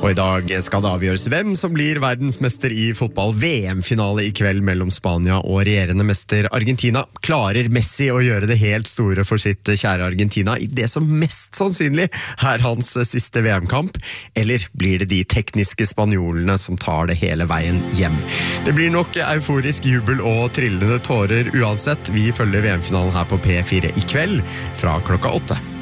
Og I dag skal det avgjøres hvem som blir verdensmester I fotball. VM-finale I kveld mellom Spania og regjerende mester Argentina. Klarer Messi å gjøre det helt store for sitt kjære Argentina I det som mest sannsynlig hans siste VM-kamp? Eller blir det de tekniske spanjolene som tar det hele veien hjem? Det blir nok euforisk jubel og trillende tårer uansett. Vi følger VM-finalen her på P4 I kveld fra klokka 8.